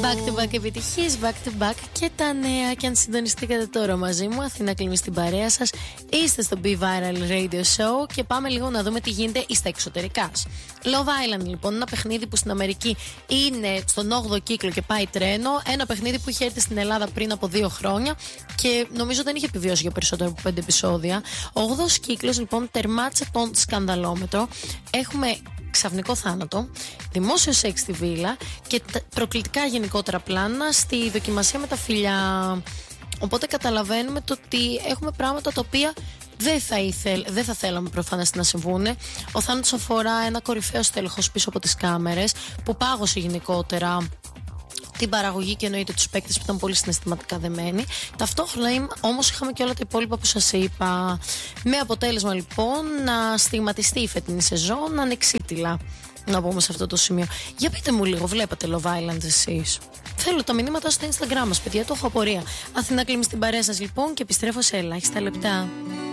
Back to back επιτυχίες, back to back και τα νέα. Και αν συντονιστήκατε τώρα μαζί μου, Αθήνα κλείνει στην παρέα σας. Είστε στο Be Viral Radio Show και πάμε λίγο να δούμε τι γίνεται στα εξωτερικά. Love Island, λοιπόν, ένα παιχνίδι που στην Αμερική είναι στον 8ο κύκλο και πάει τρένο. Ένα παιχνίδι που είχε έρθει στην Ελλάδα πριν από 2 χρόνια και νομίζω δεν είχε επιβιώσει για περισσότερο από 5 επεισόδια. Ο 8ος κύκλος, λοιπόν, τερμάτισε τον σκανδαλόμετρο. Έχουμε ξαφνικό θάνατο, δημόσιο σεξ στη βίλα και προκλητικά γενικότερα πλάνα στη δοκιμασία με τα φιλιά. Οπότε καταλαβαίνουμε το ότι έχουμε πράγματα τα οποία δεν θα θέλαμε προφανώς να συμβούν. Ο θάνατος αφορά ένα κορυφαίο στέλεχος πίσω από τις κάμερες που πάγωσε γενικότερα την παραγωγή και εννοείται τους παίκτες που ήταν πολύ συναισθηματικά δεμένοι. Ταυτόχρονα όμως είχαμε και όλα τα υπόλοιπα που σας είπα. Με αποτέλεσμα λοιπόν να στιγματιστεί η φετινή σεζόν ανεξίτηλα. Να πούμε σε αυτό το σημείο. Για πείτε μου λίγο, βλέπατε Love Island εσείς? Θέλω τα μηνύματα στο Instagram μας, παιδιά, το έχω απορία. Αθήνα κλείνει στην παρέα σας λοιπόν και επιστρέφω σε ελάχιστα λεπτά.